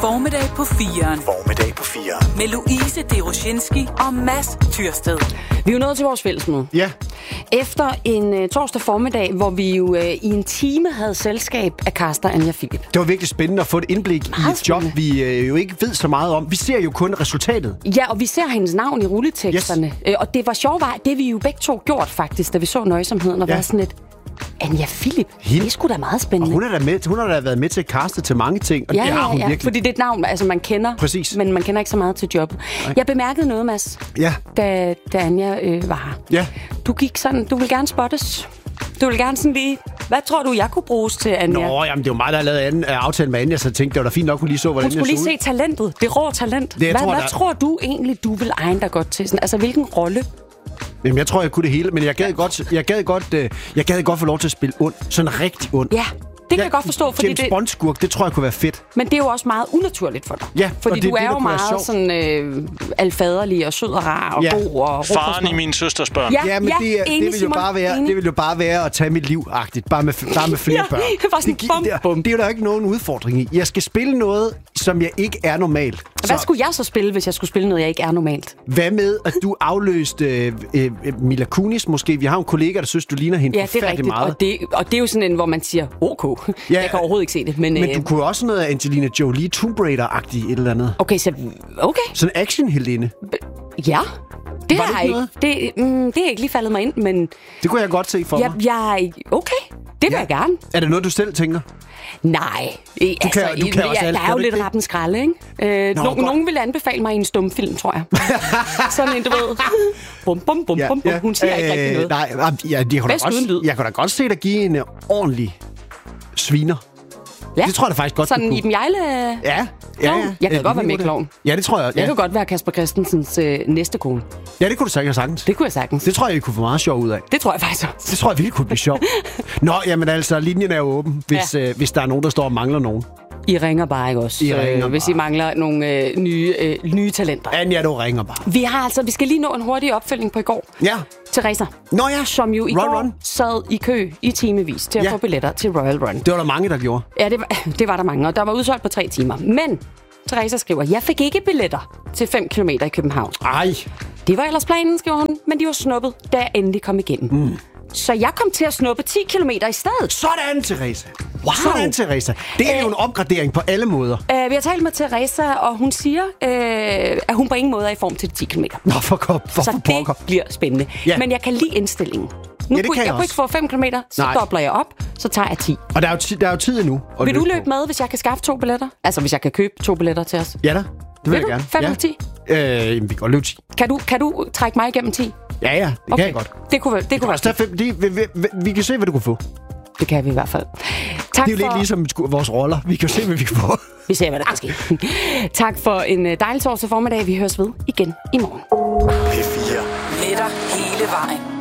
Formiddag på 4'eren. Formiddag på 4'eren. Med Louise Deroshinski og Mads Tyrsted. Vi er jo nået til vores fællesmøde. Ja. Efter en torsdag formiddag, hvor vi jo i en time havde selskab af Karsten og Anja Philip. Det var virkelig spændende at få et indblik i et job, vi jo ikke ved så meget om. Vi ser jo kun resultatet. Ja, og vi ser hendes navn i rulleteksterne. Yes. Og det var sjovt, det vi jo begge to gjort faktisk, da vi så nøjsomheden og var sådan lidt... Anja Philip, det er sgu da meget spændende. Og hun har da været med til at kaste til mange ting, og det har hun virkelig. Fordi det er et navn, altså man kender, præcis. Men man kender ikke så meget til jobbet. Nej. Jeg bemærkede noget, Mads, da Anja var her. Ja. Du vil gerne spottes. Du vil gerne sådan lige... Hvad tror du, jeg kunne bruges til, Anja? Nå, jamen det var mig, der havde lavet aftale med Anja, så jeg tænkte, det var da fint nok, hun lige så, hvordan jeg så ud. Hun skulle lige se talentet. Det rå talent. Hvad tror du egentlig, du vil egne dig godt til? Sådan, altså, hvilken rolle? Jamen, jeg tror, jeg kunne det hele, men jeg gad godt få lov til at spille ond. Sådan rigtig ond. Ja, det kan jeg godt forstå, fordi James Bond-skurk, det tror jeg kunne være fedt. Men det er jo også meget unaturligt for dig. Ja, fordi du er jo meget sådan alfaderlig og sød og rar og god og faren i min søsters børn. Ja, men det vil jo bare være at tage mit liv-agtigt. Bare med flere børn. Det er jo der ikke nogen udfordring i. Jeg skal spille noget, som jeg ikke er normalt. Hvad skulle jeg så spille, hvis jeg skulle spille noget, jeg ikke er normalt? Hvad med, at du afløste Mila Kunis måske? Vi har en kollega, der synes, du ligner hende forfærdelig meget. Og det er jo sådan en, hvor man siger, OK. Ja, jeg kan overhovedet ikke se det. Men du kunne også noget af Angelina Jolie, Tomb Raider-agtigt et eller andet. Okay. Sådan en action-heldinde. Ja. Det har jeg ikke. Det er ikke lige faldet mig ind, men... Det kunne jeg godt se for mig. Okay, det vil jeg gerne. Er det noget, du selv tænker? Nej. Der er jo lidt rappen skralde, ikke? Nogen vil anbefale mig i en stumfilm, tror jeg. Sådan en, du ved. Bum, bum, bum, bum, bum. Hun siger ikke rigtig noget. Jeg kan da godt se dig give en ordentlig sviner. Ja. Det tror jeg da faktisk godt, sådan i den jejle... Ja. Jeg kan godt være med i Klovn. Ja, det tror jeg. Ja. Jeg kan godt være Kasper Christensens næste kone. Ja, det kunne du sagtens. Det kunne jeg sagtens. Det tror jeg, vi kunne få meget sjov ud af. Det tror jeg faktisk også. Det tror jeg virkelig kunne blive sjov. Nå, jamen altså, linjen er jo åben, hvis der er nogen, der står og mangler nogen. I ringer bare, ikke også? Hvis I mangler nogle nye talenter. Anja, du ringer bare. Vi skal lige nå en hurtig opfølgning på i går. Ja. Teresa. Nå ja. Som jo i går sad i kø i timevis til at få billetter til Royal Run. Det var der mange, der gjorde. Ja, det var der mange, og der var udsolgt på 3 timer. Men Teresa skriver, jeg fik ikke billetter til 5 kilometer i København. Ej. Det var ellers planen, skriver hun, men de var snuppet, da jeg endelig kom igennem. Så jeg kom til at snuppe 10 kilometer i stedet. Sådan, Teresa. Wow. Sådan, Teresa. Det er jo en opgradering på alle måder. Vi har talt med Teresa, og hun siger, at hun på ingen måde er i form til de 10 kilometer. Nå, for pokker. Så det bliver spændende. Ja. Men jeg kan lide indstillingen. Jeg kunne ikke få 5 kilometer, så dobler jeg op, så tager jeg 10. Og der er jo tid endnu. Vil du løbe med, hvis jeg kan skaffe 2 billetter? Altså, hvis jeg kan købe 2 billetter til os? Ja da, det vil jeg gerne. 5 eller 10? Vi kan godt løbe 10. Kan du trække mig igennem 10? Ja, det kan jeg godt. Det kunne være 5. Vi kan se, hvad du kan få. Det kan vi i hvert fald. Tak. Det er jo lidt ligesom vores roller. Vi kan se, hvad vi kan få. Vi ser, hvad der kan ske. Tak for en dejlig torsdag formiddag. Vi høres ved igen i morgen. P4. Med dig hele vejen.